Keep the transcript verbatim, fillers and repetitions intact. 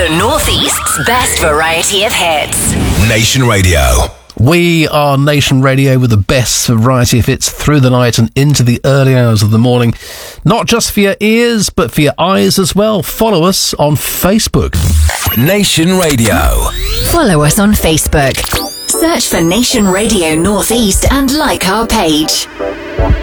The Northeast's best variety of hits. Nation Radio. We are Nation Radio with the best variety of hits through the night and into the early hours of the morning. Not just for your ears, but for your eyes as well. Follow us on Facebook. Nation Radio. Follow us on Facebook. Search for Nation Radio Northeast and like our page.